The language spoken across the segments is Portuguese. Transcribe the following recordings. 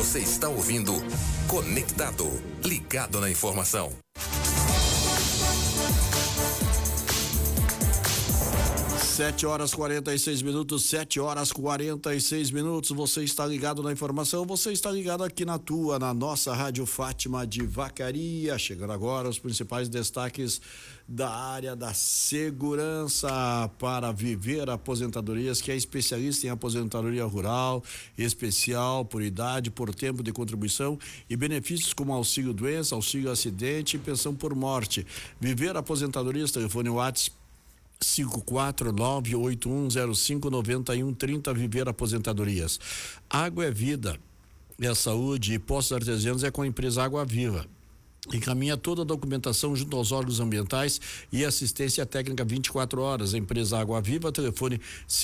Você está ouvindo Conectado, ligado na informação. 7h46, 7h46. Você está ligado na informação, você está ligado aqui na nossa Rádio Fátima de Vacaria. Chegando agora os principais destaques da área da segurança para Viver Aposentadorias, que é especialista em aposentadoria rural, especial por idade, por tempo de contribuição e benefícios como auxílio doença, auxílio acidente e pensão por morte. Viver Aposentadorias, telefone WhatsApp 54981059130. Viver Aposentadorias. Água é vida, é saúde, e Poços Artesianos é com a empresa Água Viva. Encaminha toda a documentação junto aos órgãos ambientais e assistência técnica 24 horas. A empresa Água Viva, telefone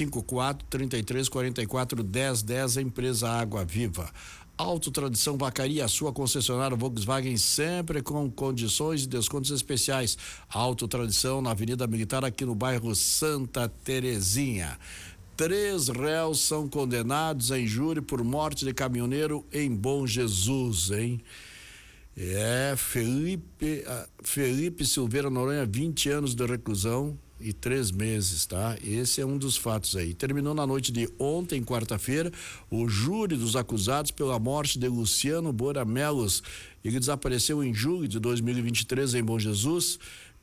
5433441010. A empresa Água Viva. Auto Tradição Vacaria, a sua concessionária Volkswagen, sempre com condições e descontos especiais. Auto Tradição na Avenida Militar, aqui no bairro Santa Terezinha. 3 réus são condenados em júri por morte de caminhoneiro em Bom Jesus, hein? Felipe Silveira Noronha, 20 anos de reclusão e 3 meses, tá? Esse é um dos fatos aí. Terminou na noite de ontem, quarta-feira, o júri dos acusados pela morte de Luciano Boramelos. Ele desapareceu em julho de 2023 em Bom Jesus.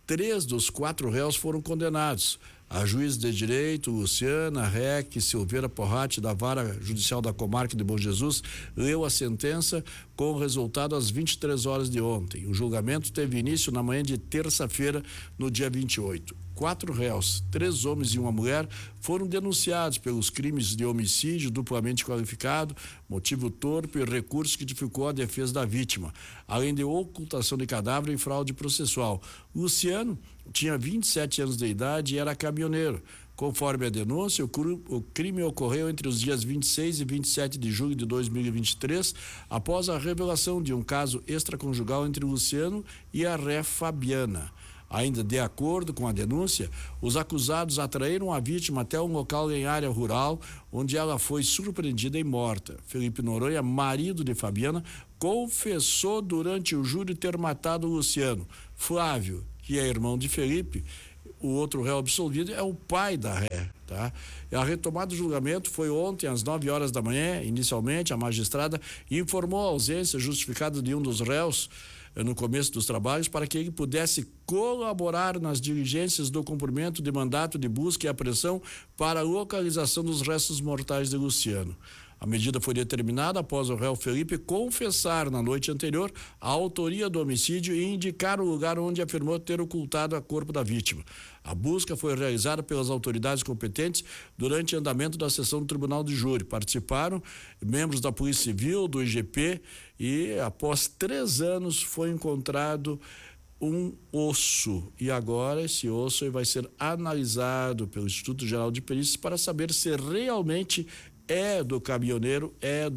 3 dos 4 réus foram condenados. A juiz de direito, Luciana Reck Silveira Porrati, da Vara Judicial da Comarca de Bom Jesus, leu a sentença com o resultado às 23 horas de ontem. O julgamento teve início na manhã de terça-feira, no dia 28. 4 réus, 3 homens e uma mulher, foram denunciados pelos crimes de homicídio duplamente qualificado, motivo torpe e recurso que dificultou a defesa da vítima, além de ocultação de cadáver e fraude processual. Luciano tinha 27 anos de idade e era caminhoneiro. Conforme a denúncia, o crime ocorreu entre os dias 26 e 27 de julho de 2023, após a revelação de um caso extraconjugal entre Luciano e a ré Fabiana. Ainda de acordo com a denúncia, os acusados atraíram a vítima até um local em área rural, onde ela foi surpreendida e morta. Felipe Noronha, marido de Fabiana, confessou durante o júri ter matado o Luciano. Flávio, que é irmão de Felipe, o outro réu absolvido, é o pai da ré, tá? A retomada do julgamento foi ontem às 9 horas da manhã. Inicialmente, a magistrada informou a ausência justificada de um dos réus no começo dos trabalhos para que ele pudesse colaborar nas diligências do cumprimento de mandato de busca e apreensão para a localização dos restos mortais de Luciano. A medida foi determinada após o réu Felipe confessar na noite anterior a autoria do homicídio e indicar o lugar onde afirmou ter ocultado o corpo da vítima. A busca foi realizada pelas autoridades competentes durante o andamento da sessão do Tribunal de Júri. Participaram membros da Polícia Civil, do IGP, e após 3 anos foi encontrado um osso, e agora esse osso vai ser analisado pelo Instituto Geral de Perícias para saber se realmente é do caminhoneiro.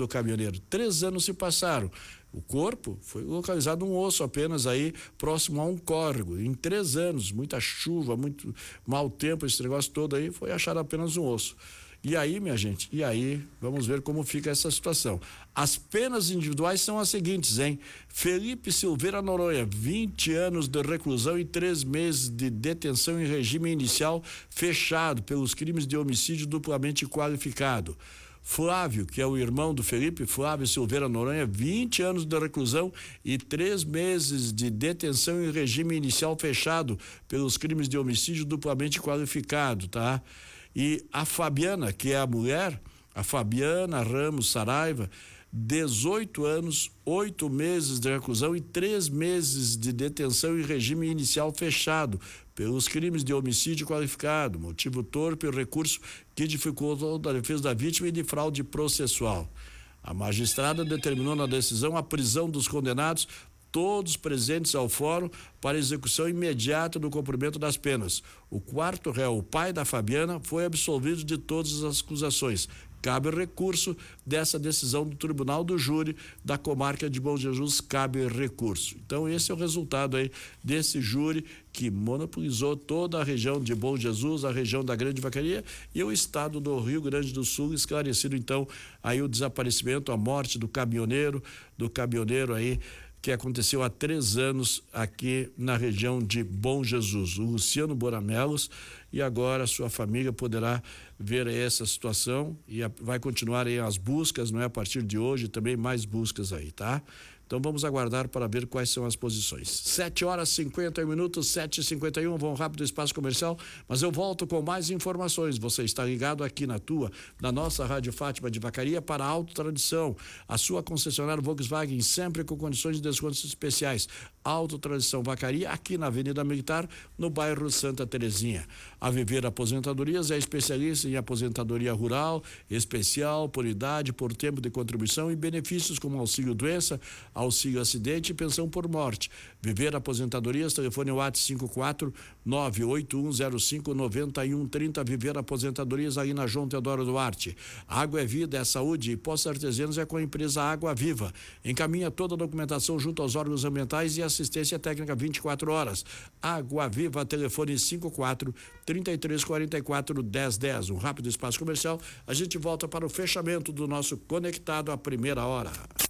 3 anos se passaram. O corpo foi localizado um osso apenas aí próximo a um córrego. Em 3 anos, muita chuva, muito mau tempo, esse negócio todo aí, foi achado apenas um osso. E aí, minha gente, vamos ver como fica essa situação. As penas individuais são as seguintes, hein? Felipe Silveira Noronha, 20 anos de reclusão e 3 meses de detenção em regime inicial fechado pelos crimes de homicídio duplamente qualificado. Flávio, que é o irmão do Felipe, Flávio Silveira Noronha, 20 anos de reclusão e 3 meses de detenção em regime inicial fechado pelos crimes de homicídio duplamente qualificado, tá? E a Fabiana, que é a mulher, a Fabiana Ramos Saraiva, 18 anos, 8 meses de reclusão e 3 meses de detenção em regime inicial fechado pelos crimes de homicídio qualificado, motivo torpe e recurso que dificultou a defesa da vítima e de fraude processual. A magistrada determinou na decisão a prisão dos condenados, todos presentes ao fórum, para execução imediata do cumprimento das penas. O 4º réu, o pai da Fabiana, foi absolvido de todas as acusações. cabe recurso dessa decisão do Tribunal do Júri da comarca de Bom Jesus, cabe recurso. Então esse é o resultado aí desse júri que monopolizou toda a região de Bom Jesus, a região da Grande Vacaria e o estado do Rio Grande do Sul, esclarecido então aí o desaparecimento, a morte do caminhoneiro aí que aconteceu há 3 anos aqui na região de Bom Jesus, o Luciano Boramelos, e agora sua família poderá ver essa situação e vai continuar aí as buscas, não é? A partir de hoje também mais buscas aí, tá? Então vamos aguardar para ver quais são as posições. 7h50, 7h51, vão rápido espaço comercial, mas eu volto com mais informações. Você está ligado aqui na nossa Rádio Fátima de Vacaria para a Auto Tradição, a sua concessionária Volkswagen, sempre com condições de descontos especiais. Auto Tradição Vacaria, aqui na Avenida Militar, no bairro Santa Terezinha. A Viver Aposentadorias é especialista em aposentadoria rural, especial, por idade, por tempo de contribuição e benefícios como auxílio doença, auxílio acidente e pensão por morte. Viver Aposentadorias, telefone WhatsApp 54981059130. Viver Aposentadorias aí na João Teodoro Duarte. Água é vida, é saúde e Poços Artesianos é com a empresa Água Viva. Encaminha toda a documentação junto aos órgãos ambientais e assistência técnica 24 horas. Água Viva, telefone 54-3344-1010. Um rápido espaço comercial. A gente volta para o fechamento do nosso Conectado à Primeira Hora.